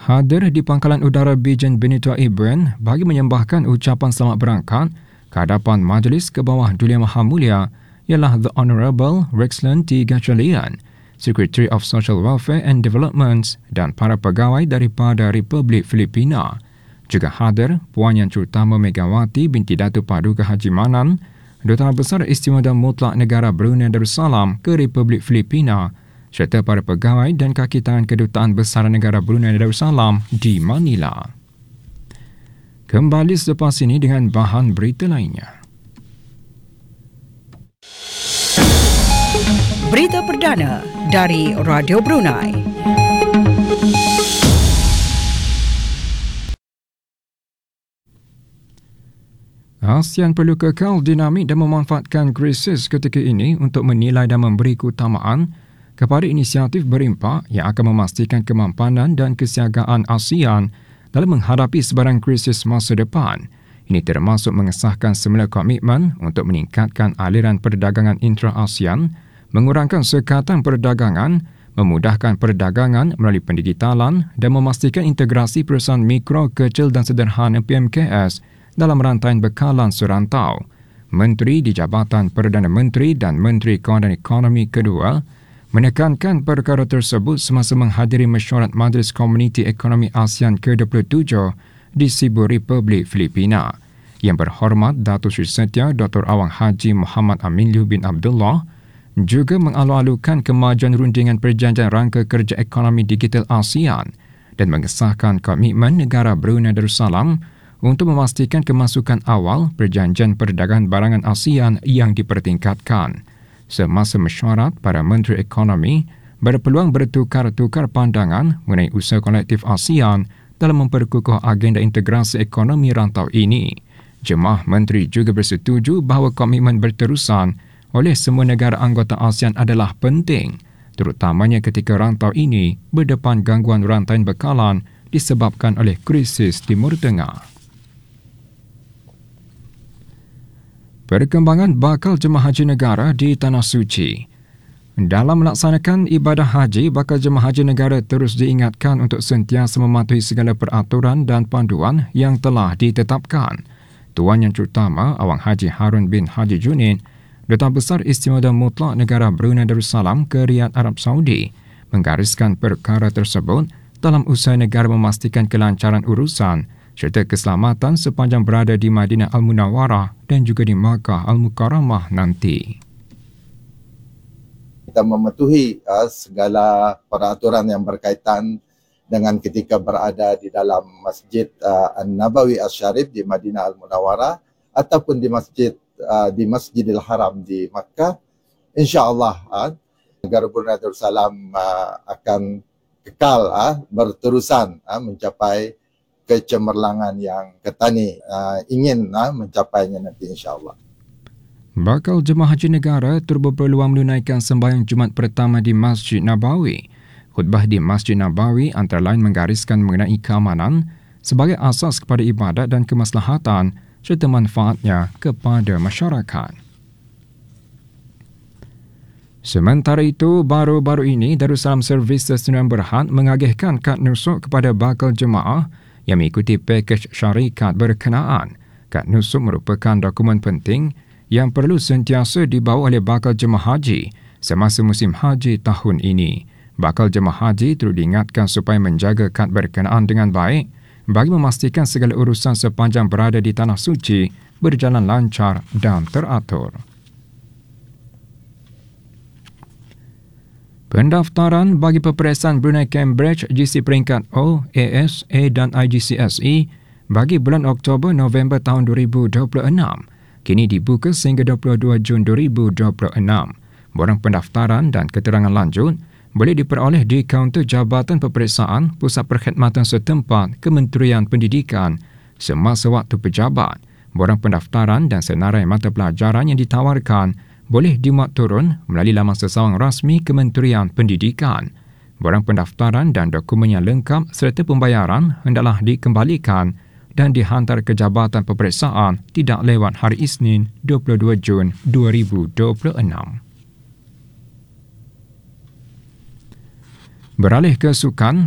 hadir di Pangkalan Udara Bijen Benito Ibrahim bagi menyembahkan ucapan selamat berangkat ke hadapan Majlis ke bawah Duli Maha Mulia ialah The Honourable Rexland T. Gatchalian, Secretary of Social Welfare and Development dan para pegawai daripada Republik Filipina. Juga hadir Puan Yang Terutama Megawati binti Datuk Paduka Haji Manan, Duta Besar Istimewa dan Mutlak Negara Brunei Darussalam ke Republik Filipina, serta para pegawai dan kaki tangan Kedutaan Besar Negara Brunei Darussalam di Manila. Kembali selepas ini dengan bahan berita lainnya. Berita perdana dari Radio Brunei. ASEAN perlu kekal dinamik dan memanfaatkan krisis ketika ini untuk menilai dan memberi keutamaan kepada inisiatif berimpak yang akan memastikan kemampanan dan kesiagaan ASEAN dalam menghadapi sebarang krisis masa depan. Ini termasuk mengesahkan semula komitmen untuk meningkatkan aliran perdagangan intra-ASEAN, mengurangkan sekatan perdagangan, memudahkan perdagangan melalui pendigitalan dan memastikan integrasi perusahaan mikro, kecil dan sederhana PMKS dalam rantaian bekalan serantau. Menteri di Jabatan Perdana Menteri dan Menteri Kewangan Ekonomi kedua menekankan perkara tersebut semasa menghadiri mesyuarat Majlis Komuniti Ekonomi ASEAN ke-27 di Cebu, Republik Filipina. Yang berhormat Datuk Seri Setia Dr. Awang Haji Muhammad Aminuddin bin Abdullah juga mengalu-alukan kemajuan rundingan perjanjian rangka kerja ekonomi digital ASEAN dan mengesahkan komitmen negara Brunei Darussalam untuk memastikan kemasukan awal perjanjian perdagangan barangan ASEAN yang dipertingkatkan. Semasa mesyuarat, para Menteri Ekonomi berpeluang bertukar-tukar pandangan mengenai usaha kolektif ASEAN dalam memperkukuh agenda integrasi ekonomi rantau ini. Jemaah Menteri juga bersetuju bahawa komitmen berterusan oleh semua negara anggota ASEAN adalah penting, terutamanya ketika rantau ini berdepan gangguan rantaian bekalan disebabkan oleh krisis Timur Tengah. Perkembangan bakal jemaah haji negara di Tanah Suci. Dalam melaksanakan ibadah haji, bakal jemaah haji negara terus diingatkan untuk sentiasa mematuhi segala peraturan dan panduan yang telah ditetapkan. Tuan Yang Terutama Awang Haji Harun bin Haji Junin, Duta Besar Istimewa dan Mutlak Negara Brunei Darussalam ke Riyadh, Arab Saudi, menggariskan perkara tersebut dalam usaha negara memastikan kelancaran urusan serta keselamatan sepanjang berada di Madinah Al-Munawwarah dan juga di Makkah Al-Mukarramah nanti. Kita mematuhi segala peraturan yang berkaitan dengan ketika berada di dalam Masjid An-Nabawi Asy-Syarif di Madinah Al-Munawwarah ataupun di Masjidil Haram di Makkah. InsyaAllah negara Brunei Darussalam akan kekal berterusan mencapai kecemerlangan yang Ketani ingin mencapainya nanti insyaAllah. Bakal jemaah haji negara turut berpeluang menunaikan sembahyang Jumaat pertama di Masjid Nabawi. Khutbah di Masjid Nabawi antara lain menggariskan mengenai keamanan sebagai asas kepada ibadat dan kemaslahatan serta manfaatnya kepada masyarakat. Sementara itu, baru-baru ini Darussalam Services Sdn Berhad mengagihkan kad nusuk kepada bakal jemaah yang mengikuti pakej syarikat berkenaan. Kad nusuk merupakan dokumen penting yang perlu sentiasa dibawa oleh bakal jemaah haji semasa musim haji tahun ini. Bakal jemaah haji perlu diingatkan supaya menjaga kad berkenaan dengan baik bagi memastikan segala urusan sepanjang berada di Tanah Suci berjalan lancar dan teratur. Pendaftaran bagi peperiksaan Brunei Cambridge GC peringkat O, AS, A dan IGCSE bagi bulan Oktober-November tahun 2026 kini dibuka sehingga 22 Jun 2026. Borang pendaftaran dan keterangan lanjut boleh diperoleh di kaunter Jabatan Peperiksaan Pusat Perkhidmatan setempat Kementerian Pendidikan semasa waktu pejabat. Borang pendaftaran dan senarai mata pelajaran yang ditawarkan boleh dimuat turun melalui laman sesawang rasmi Kementerian Pendidikan. Borang pendaftaran dan dokumen yang lengkap serta pembayaran hendaklah dikembalikan dan dihantar ke Jabatan Peperiksaan tidak lewat hari Isnin 22 Jun 2026. Beralih ke sukan,